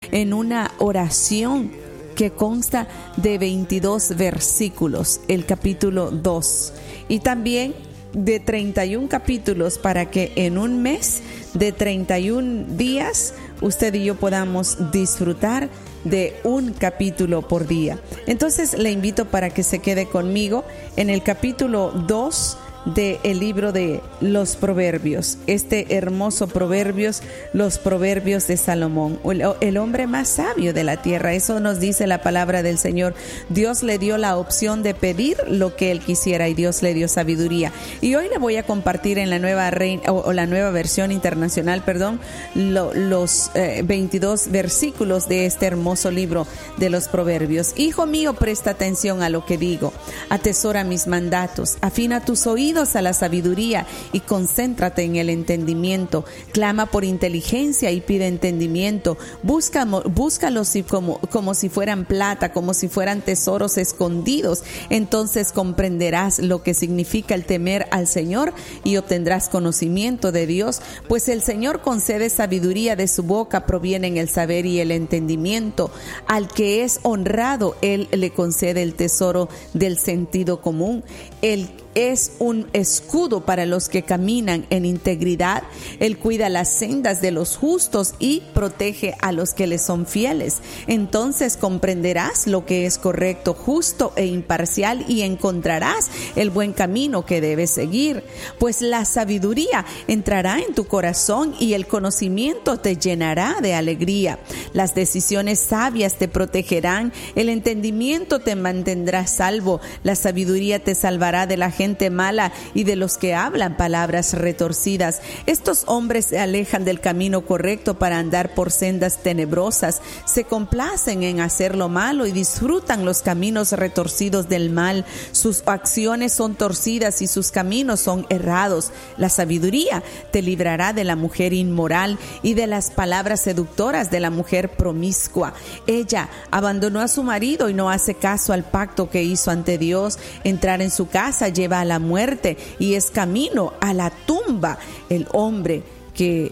en una oración que consta de 22 versículos, el capítulo 2, y también de 31 capítulos para que en un mes de 31 días usted y yo podamos disfrutar de un capítulo por día. Entonces le invito para que se quede conmigo en el capítulo 2 del libro de los Proverbios, este hermoso Proverbios, los Proverbios de Salomón, el hombre más sabio de la tierra. Eso nos dice la palabra del Señor. Dios le dio la opción de pedir lo que él quisiera y Dios le dio sabiduría. Y hoy le voy a compartir en la nueva la nueva versión internacional, los 22 versículos de este hermoso libro de los Proverbios. Hijo mío, presta atención a lo que digo, atesora mis mandatos, afina tus oídos a la sabiduría y concéntrate en el entendimiento. Clama por inteligencia y pide entendimiento. Búscalos como si fueran plata, como si fueran tesoros escondidos. Entonces comprenderás lo que significa el temer al Señor y obtendrás conocimiento de Dios, pues el Señor concede sabiduría, de su boca provienen el saber y el entendimiento. Al que es honrado, Él le concede el tesoro del sentido común. Él es un escudo para los que caminan en integridad. Él cuida las sendas de los justos y protege a los que le son fieles. Entonces comprenderás lo que es correcto, justo e imparcial, y encontrarás el buen camino que debes seguir. Pues la sabiduría entrará en tu corazón y el conocimiento te llenará de alegría. Las decisiones sabias te protegerán, el entendimiento te mantendrá salvo, la sabiduría te salvará de la gente mala y de los que hablan palabras retorcidas. Estos hombres se alejan del camino correcto para andar por sendas tenebrosas, se complacen en hacer lo malo y disfrutan los caminos retorcidos del mal. Sus acciones son torcidas y sus caminos son errados. La sabiduría te librará de la mujer inmoral y de las palabras seductoras de la mujer promiscua. Ella abandonó a su marido y no hace caso al pacto que hizo ante Dios. Entrar en su casa lleva a la muerte y es camino a la tumba. El hombre que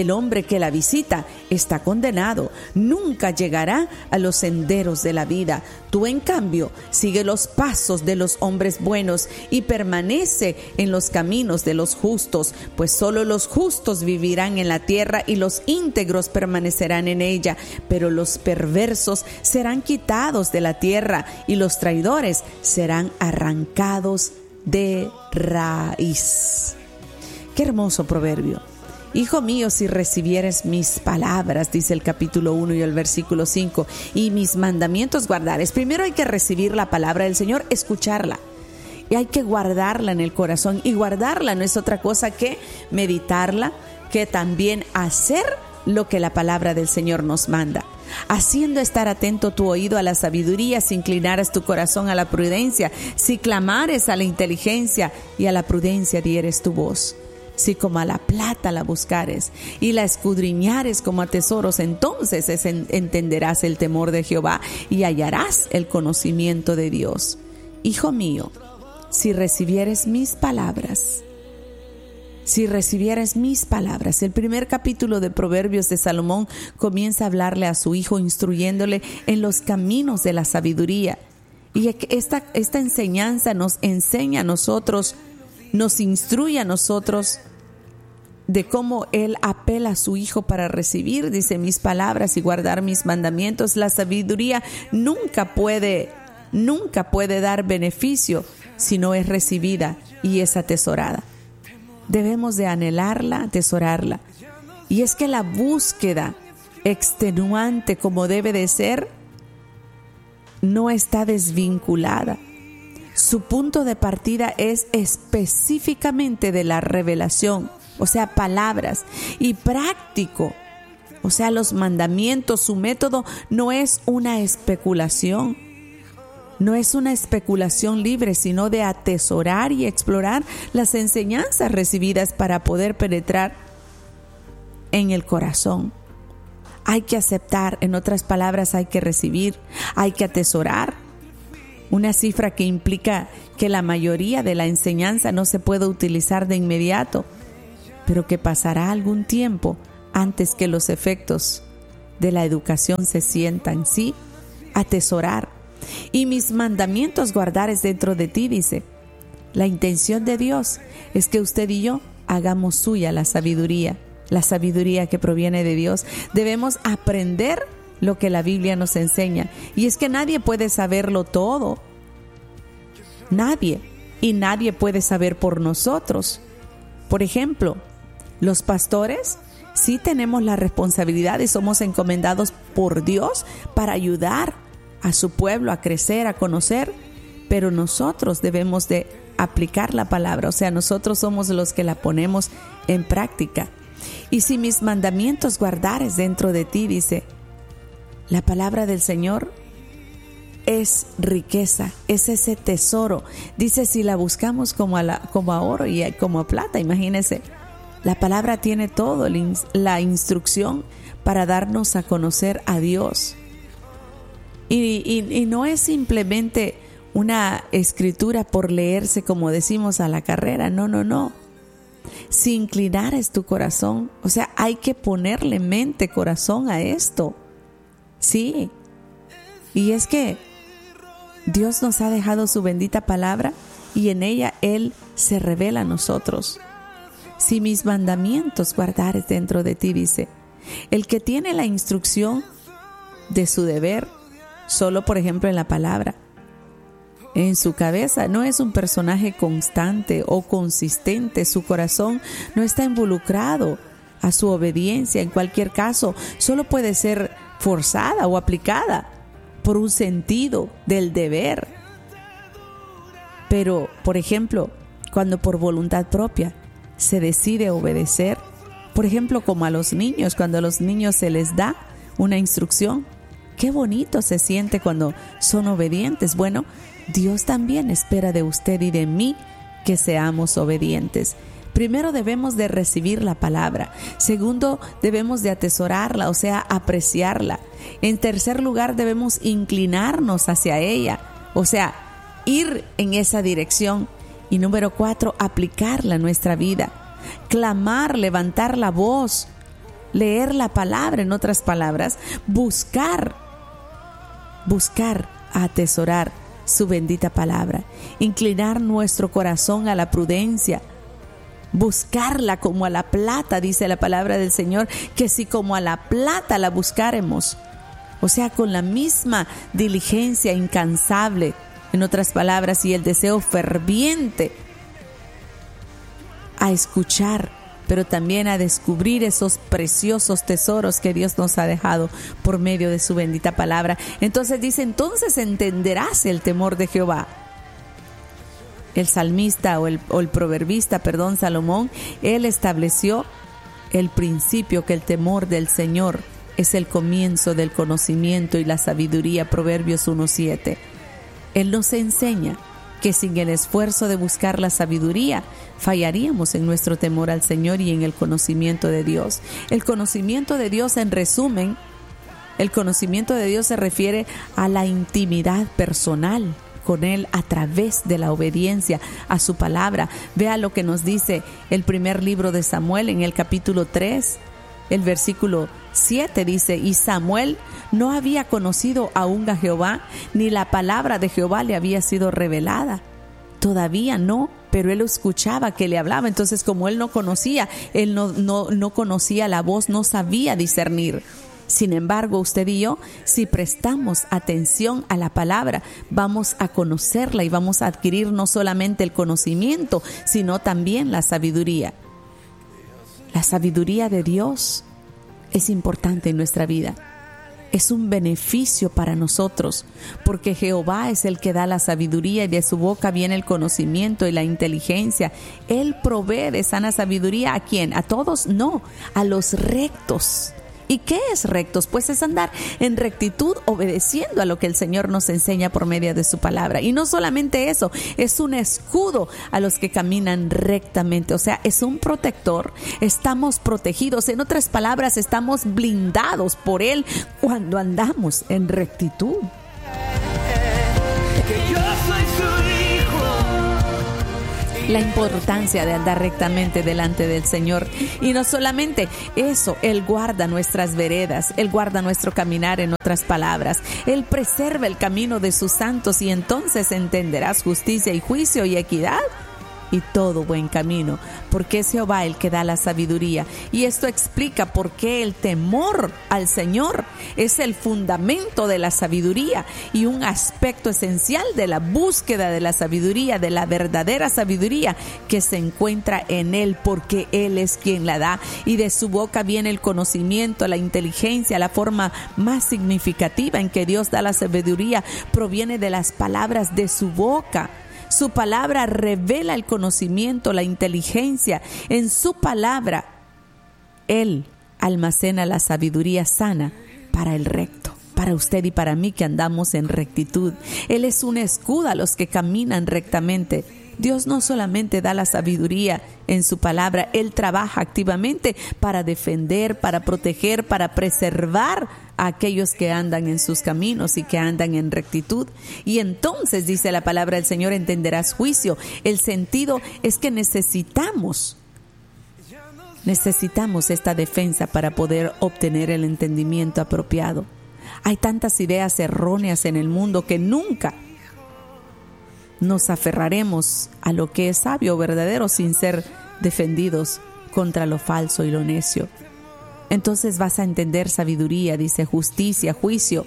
la visita está condenado, nunca llegará a los senderos de la vida. Tú, en cambio, sigue los pasos de los hombres buenos y permanece en los caminos de los justos, pues solo los justos vivirán en la tierra y los íntegros permanecerán en ella, pero los perversos serán quitados de la tierra y los traidores serán arrancados de raíz. Qué hermoso proverbio. Hijo mío, si recibieres mis palabras, dice el capítulo 1 y el versículo 5, y mis mandamientos guardares. Primero hay que recibir la palabra del Señor, escucharla. Y hay que guardarla en el corazón. Y guardarla no es otra cosa que meditarla, que también hacer lo que la palabra del Señor nos manda. Haciendo estar atento tu oído a la sabiduría, si inclinares tu corazón a la prudencia, si clamares a la inteligencia y a la prudencia dieres tu voz. Si como a la plata la buscares y la escudriñares como a tesoros, entonces entenderás el temor de Jehová y hallarás el conocimiento de Dios. Hijo mío, si recibieres mis palabras, el primer capítulo de Proverbios de Salomón comienza a hablarle a su hijo, instruyéndole en los caminos de la sabiduría. Y esta enseñanza nos enseña a nosotros, nos instruye a nosotros de cómo él apela a su hijo para recibir, dice, mis palabras y guardar mis mandamientos. La sabiduría nunca puede dar beneficio si no es recibida y es atesorada. Debemos de anhelarla, atesorarla. Y es que la búsqueda extenuante, como debe de ser, no está desvinculada. Su punto de partida es específicamente de la revelación, o sea, palabras, y práctico, o sea, los mandamientos. Su método no es una especulación, libre, sino de atesorar y explorar las enseñanzas recibidas para poder penetrar en el corazón. Hay que aceptar, en otras palabras, hay que recibir, hay que atesorar. Una cifra que implica que la mayoría de la enseñanza no se puede utilizar de inmediato, pero que pasará algún tiempo antes que los efectos de la educación se sientan, ¿sí? Atesorar. Y mis mandamientos guardares dentro de ti, dice. La intención de Dios es que usted y yo hagamos suya la sabiduría que proviene de Dios. Debemos aprender lo que la Biblia nos enseña. Y es que nadie puede saberlo todo. Nadie. Y nadie puede saber por nosotros. Por ejemplo, los pastores sí tenemos la responsabilidad y somos encomendados por Dios para ayudar a su pueblo a crecer, a conocer, pero nosotros debemos de aplicar la palabra, o sea, nosotros somos los que la ponemos en práctica. Y si mis mandamientos guardares dentro de ti, dice, la palabra del Señor es riqueza, es ese tesoro. Dice, si la buscamos como a oro y como a plata, imagínense, la palabra tiene todo, la instrucción para darnos a conocer a Dios. Y no es simplemente una escritura por leerse, como decimos, a la carrera. No. Si inclinares tu corazón, o sea, hay que ponerle mente, corazón a esto. Sí. Y es que Dios nos ha dejado su bendita palabra y en ella Él se revela a nosotros. Si mis mandamientos guardares dentro de ti, dice, el que tiene la instrucción de su deber, solo por ejemplo en la palabra, en su cabeza no es un personaje constante o consistente, su corazón no está involucrado a su obediencia. En cualquier caso, solo puede ser forzada o aplicada por un sentido del deber. Pero, por ejemplo, cuando por voluntad propia se decide obedecer, por ejemplo, como a los niños, cuando a los niños se les da una instrucción, qué bonito se siente cuando son obedientes. Bueno, Dios también espera de usted y de mí que seamos obedientes. Primero debemos de recibir la palabra. Segundo, debemos de atesorarla, o sea, apreciarla. En tercer lugar, debemos inclinarnos hacia ella, o sea, ir en esa dirección. Y número 4, aplicarla a nuestra vida. Clamar, levantar la voz, leer la palabra, en otras palabras, buscar, atesorar su bendita palabra, inclinar nuestro corazón a la prudencia, buscarla como a la plata, dice la palabra del Señor, que si como a la plata la buscáremos, o sea, con la misma diligencia incansable, en otras palabras, y el deseo ferviente a escuchar, pero también a descubrir esos preciosos tesoros que Dios nos ha dejado por medio de su bendita palabra. Entonces dice, entonces entenderás el temor de Jehová. El salmista o el proverbista, Salomón, él estableció el principio que el temor del Señor es el comienzo del conocimiento y la sabiduría, Proverbios 1:7. Él nos enseña que sin el esfuerzo de buscar la sabiduría, fallaríamos en nuestro temor al Señor y en el conocimiento de Dios. El conocimiento de Dios, en resumen, el conocimiento de Dios se refiere a la intimidad personal con Él a través de la obediencia a su palabra. Vea lo que nos dice el primer libro de Samuel en el capítulo 3, el versículo 7 dice, y Samuel no había conocido aún a Jehová, ni la palabra de Jehová le había sido revelada. Todavía no, pero él escuchaba que le hablaba. Entonces, como él no conocía, él no conocía la voz, no sabía discernir. Sin embargo, usted y yo, si prestamos atención a la palabra, vamos a conocerla y vamos a adquirir no solamente el conocimiento, sino también la sabiduría. La sabiduría de Dios es importante en nuestra vida. Es un beneficio para nosotros, porque Jehová es el que da la sabiduría y de su boca viene el conocimiento y la inteligencia. Él provee de sana sabiduría. ¿A quién? ¿A todos? No, a los rectos. ¿Y qué es rectos? Pues es andar en rectitud, obedeciendo a lo que el Señor nos enseña por medio de su palabra. Y no solamente eso, es un escudo a los que caminan rectamente. O sea, es un protector. Estamos protegidos. En otras palabras, estamos blindados por Él cuando andamos en rectitud. Que yo soy su hijo y la importancia de andar rectamente delante del Señor. Y no solamente eso, Él guarda nuestras veredas, Él guarda nuestro caminar, en otras palabras. Él preserva el camino de sus santos, y entonces entenderás justicia y juicio y equidad y todo buen camino, porque es Jehová el que da la sabiduría. Y esto explica por qué el temor al Señor es el fundamento de la sabiduría y un aspecto esencial de la búsqueda de la sabiduría, de la verdadera sabiduría que se encuentra en Él, porque Él es quien la da, y de su boca viene el conocimiento, la inteligencia. La forma más significativa en que Dios da la sabiduría proviene de las palabras de su boca. Su palabra revela el conocimiento, la inteligencia. En su palabra, Él almacena la sabiduría sana para el recto, para usted y para mí que andamos en rectitud. Él es un escudo a los que caminan rectamente. Dios no solamente da la sabiduría en su palabra, Él trabaja activamente para defender, para proteger, para preservar a aquellos que andan en sus caminos y que andan en rectitud. Y entonces, dice la palabra del Señor, entenderás juicio. El sentido es que necesitamos esta defensa para poder obtener el entendimiento apropiado. Hay tantas ideas erróneas en el mundo que nunca nos aferraremos a lo que es sabio o verdadero sin ser defendidos contra lo falso y lo necio. Entonces vas a entender sabiduría, dice justicia, juicio.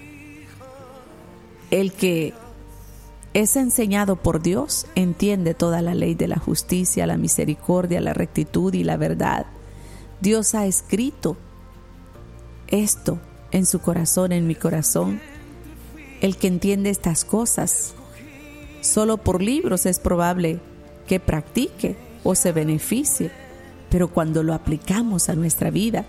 El que es enseñado por Dios entiende toda la ley de la justicia, la misericordia, la rectitud y la verdad. Dios ha escrito esto en su corazón, en mi corazón. El que entiende estas cosas solo por libros es probable que practique o se beneficie, pero cuando lo aplicamos a nuestra vida,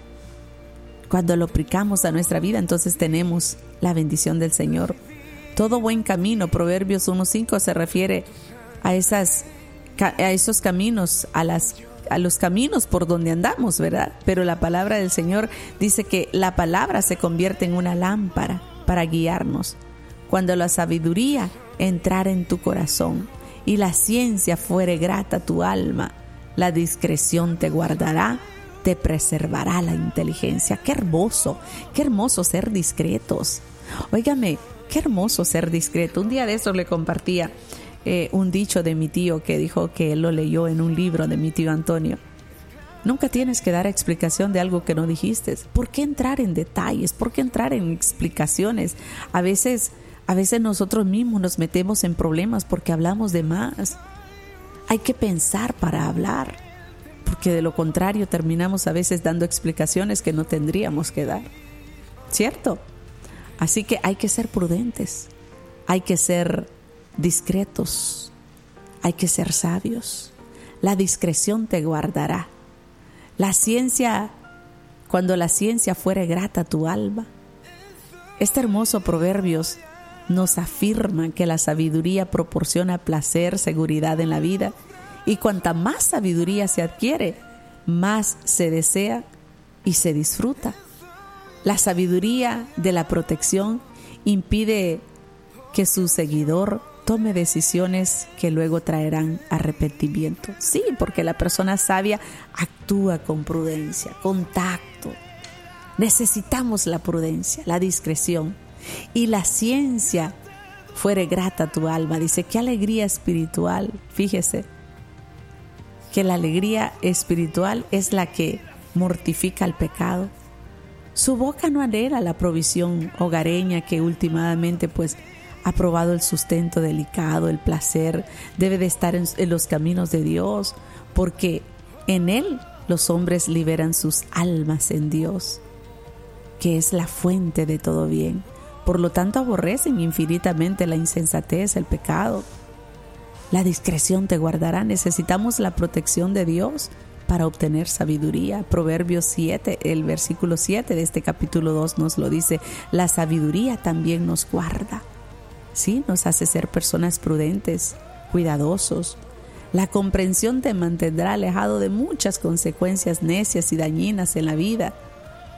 entonces tenemos la bendición del Señor. Todo buen camino, Proverbios 1:5, se refiere a esos caminos, a los caminos por donde andamos, ¿verdad? Pero la palabra del Señor dice que la palabra se convierte en una lámpara para guiarnos. Cuando la sabiduría entrara en tu corazón y la ciencia fuere grata a tu alma, la discreción te guardará, te preservará la inteligencia. Qué hermoso ser discretos. Óigame, qué hermoso ser discreto. Un día de eso le compartía un dicho de mi tío que dijo que él lo leyó en un libro de mi tío Antonio. Nunca tienes que dar explicación de algo que no dijiste. ¿Por qué entrar en detalles? ¿Por qué entrar en explicaciones? A veces nosotros mismos nos metemos en problemas porque hablamos de más. Hay que pensar para hablar, porque de lo contrario terminamos a veces dando explicaciones que no tendríamos que dar, ¿cierto? Así que hay que ser prudentes, hay que ser discretos, hay que ser sabios. La discreción te guardará. Cuando la ciencia fuere grata a tu alma. Este hermoso Proverbios nos afirma que la sabiduría proporciona placer, seguridad en la vida, y cuanta más sabiduría se adquiere, más se desea y se disfruta. La sabiduría de la protección impide que su seguidor tome decisiones que luego traerán arrepentimiento. Sí, porque la persona sabia actúa con prudencia, con tacto. Necesitamos la prudencia, la discreción. Y la ciencia fuere grata a tu alma. Dice, qué alegría espiritual. Fíjese que la alegría espiritual es la que mortifica el pecado. Su boca no anhela la provisión hogareña que últimamente ha probado el sustento delicado, el placer. Debe de estar en los caminos de Dios, porque en Él los hombres liberan sus almas en Dios, que es la fuente de todo bien. Por lo tanto, aborrecen infinitamente la insensatez, el pecado. La discreción te guardará. Necesitamos la protección de Dios para obtener sabiduría. Proverbios 7, el versículo 7 de este capítulo 2 nos lo dice. La sabiduría también nos guarda. Sí, nos hace ser personas prudentes, cuidadosos. La comprensión te mantendrá alejado de muchas consecuencias necias y dañinas en la vida.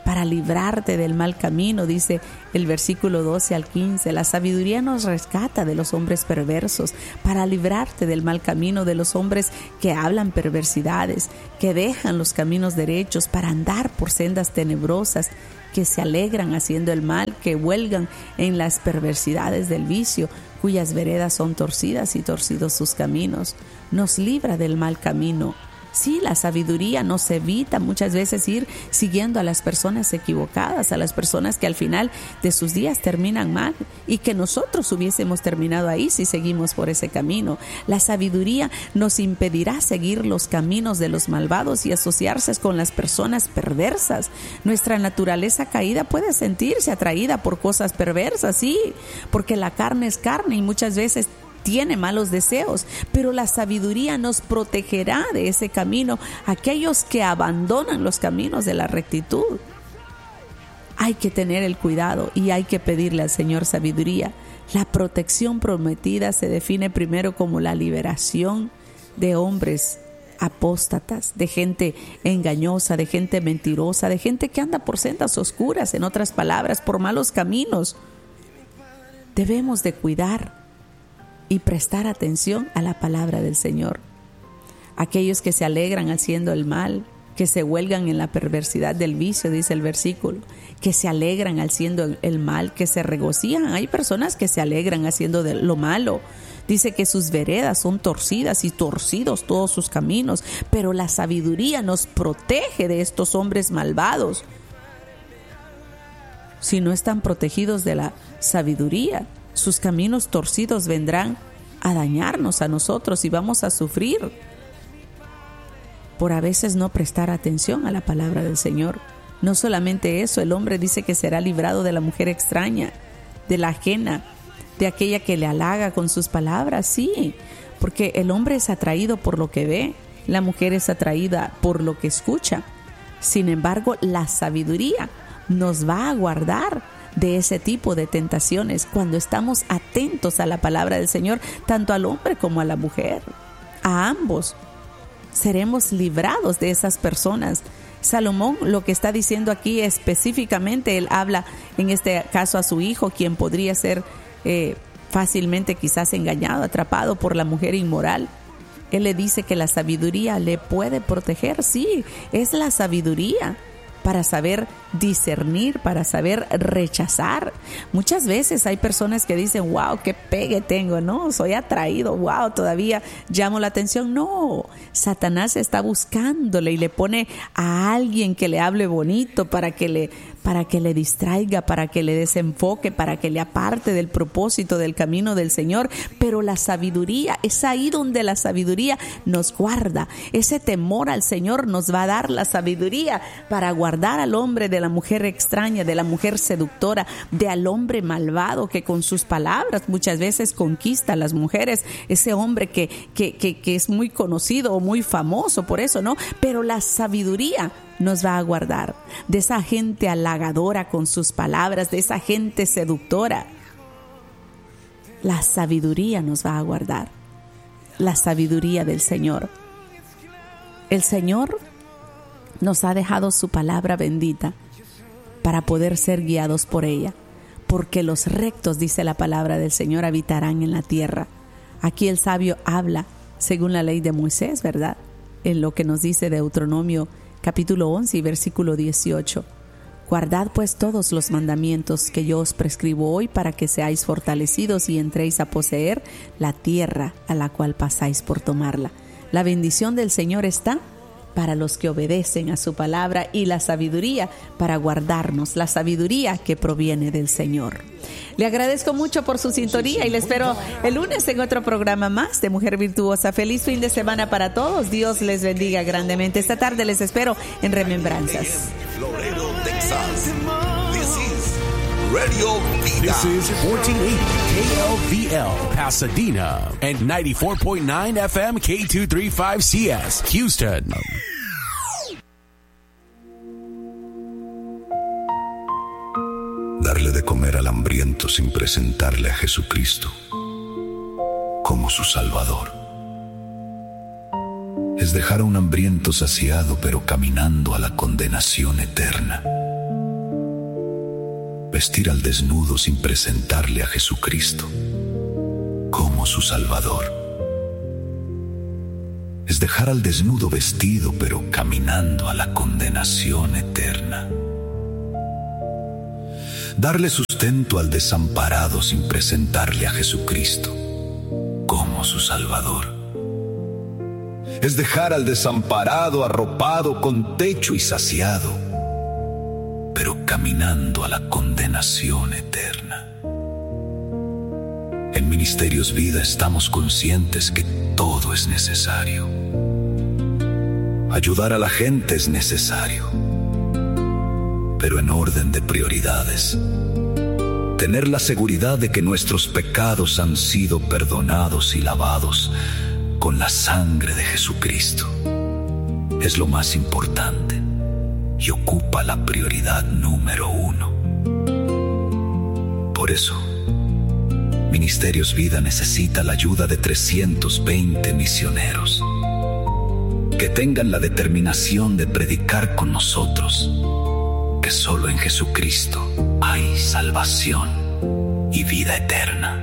para librarte del mal camino, dice el versículo 12 al 15. La sabiduría nos rescata de los hombres perversos, para librarte del mal camino, de los hombres que hablan perversidades, que dejan los caminos derechos para andar por sendas tenebrosas, que se alegran haciendo el mal, que huelgan en las perversidades del vicio, cuyas veredas son torcidas y torcidos sus caminos. Nos libra del mal camino. Sí, la sabiduría nos evita muchas veces ir siguiendo a las personas equivocadas, a las personas que al final de sus días terminan mal y que nosotros hubiésemos terminado ahí si seguimos por ese camino. La sabiduría nos impedirá seguir los caminos de los malvados y asociarse con las personas perversas. Nuestra naturaleza caída puede sentirse atraída por cosas perversas, sí, porque la carne es carne y muchas veces tiene malos deseos, pero la sabiduría nos protegerá de ese camino, aquellos que abandonan los caminos de la rectitud. Hay que tener el cuidado y hay que pedirle al Señor sabiduría. La protección prometida se define primero como la liberación de hombres apóstatas, de gente engañosa, de gente mentirosa, de gente que anda por sendas oscuras, en otras palabras, por malos caminos. Debemos de cuidar y prestar atención a la palabra del Señor. Aquellos que se alegran haciendo el mal, que se huelgan en la perversidad del vicio, dice el versículo, que se alegran haciendo el mal, que se regocijan. Hay personas que se alegran haciendo lo malo. Dice que sus veredas son torcidas y torcidos todos sus caminos, pero la sabiduría nos protege de estos hombres malvados. Si no están protegidos de la sabiduría, sus caminos torcidos vendrán a dañarnos a nosotros y vamos a sufrir por a veces no prestar atención a la palabra del Señor. No solamente eso, el hombre dice que será librado de la mujer extraña, de la ajena, de aquella que le halaga con sus palabras, sí, porque el hombre es atraído por lo que ve, la mujer es atraída por lo que escucha. Sin embargo, la sabiduría nos va a guardar de ese tipo de tentaciones cuando estamos atentos a la palabra del Señor, tanto al hombre como a la mujer. A ambos seremos librados de esas personas. Salomón lo que está diciendo aquí específicamente, él habla en este caso a su hijo, quien podría ser fácilmente quizás engañado, atrapado por la mujer inmoral. Él le dice que la sabiduría le puede proteger. Sí, es la sabiduría para saber discernir, para saber rechazar. Muchas veces hay personas que dicen, wow, qué pegue tengo, no, soy atraído, wow, todavía llamo la atención. No, Satanás está buscándole y le pone a alguien que le hable bonito para que le distraiga, para que le desenfoque, para que le aparte del propósito, del camino del Señor. Pero la sabiduría, es ahí donde la sabiduría nos guarda. Ese temor al Señor nos va a dar la sabiduría para guardar al hombre de la mujer extraña, de la mujer seductora, de al hombre malvado que con sus palabras muchas veces conquista a las mujeres. Ese hombre que es muy conocido o muy famoso por eso, ¿no? Pero la sabiduría nos va a guardar de esa gente halagadora con sus palabras, de esa gente seductora. La sabiduría nos va a guardar, la sabiduría del Señor. El Señor nos ha dejado su palabra bendita para poder ser guiados por ella, porque los rectos, dice la palabra del Señor, habitarán en la tierra. Aquí el sabio habla según la ley de Moisés, ¿verdad? En lo que nos dice Deuteronomio capítulo 11 y versículo 18. Guardad pues todos los mandamientos que yo os prescribo hoy para que seáis fortalecidos y entréis a poseer la tierra a la cual pasáis por tomarla. La bendición del Señor está para los que obedecen a su palabra y la sabiduría para guardarnos, la sabiduría que proviene del Señor. Le agradezco mucho por su sintonía y le espero el lunes en otro programa más de Mujer Virtuosa. Feliz fin de semana para todos. Dios les bendiga grandemente. Esta tarde les espero en Remembranzas. Laredo, Texas. This is Radio Vida. This is 1480 KLVL Pasadena and 94.9 FM K235CS Houston. Darle de comer al hambriento sin presentarle a Jesucristo como su Salvador. Es dejar a un hambriento saciado pero caminando a la condenación eterna. vestir al desnudo sin presentarle a Jesucristo como su Salvador. Es dejar al desnudo vestido, pero caminando a la condenación eterna. Darle sustento al desamparado sin presentarle a Jesucristo como su Salvador. Es dejar al desamparado arropado con techo y saciado, pero caminando a la condenación eterna. En Ministerios Vida estamos conscientes que todo es necesario. Ayudar a la gente es necesario, pero en orden de prioridades. Tener la seguridad de que nuestros pecados han sido perdonados y lavados con la sangre de Jesucristo es lo más importante y ocupa la prioridad número 1. Por eso, Ministerios Vida necesita la ayuda de 320 misioneros que tengan la determinación de predicar con nosotros que solo en Jesucristo hay salvación y vida eterna.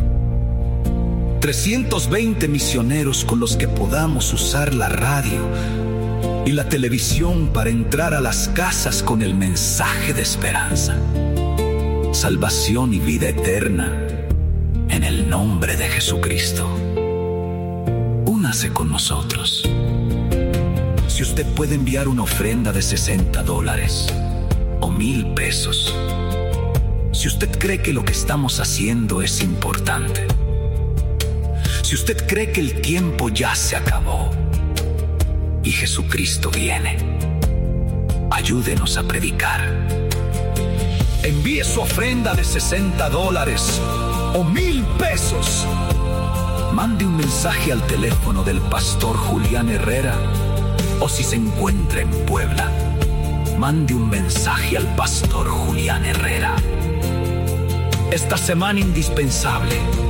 320 misioneros con los que podamos usar la radio y la televisión para entrar a las casas con el mensaje de esperanza, salvación y vida eterna en el nombre de Jesucristo. Únase con nosotros. Si usted puede enviar una ofrenda de $60 o $1,000, si usted cree que lo que estamos haciendo es importante, si usted cree que el tiempo ya se acabó y Jesucristo viene, ayúdenos a predicar. Envíe su ofrenda de $60 o $1,000. Mande un mensaje al teléfono del pastor Julián Herrera, o si se encuentra en Puebla, mande un mensaje al pastor Julián Herrera. Esta semana indispensable,